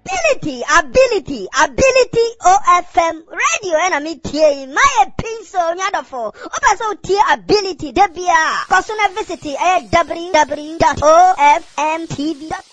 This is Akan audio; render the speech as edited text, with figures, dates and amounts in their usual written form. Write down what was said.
ability OFM radio and me tie my pencil nyadofo opa so tie ability debia personal visit www.ofmtv.com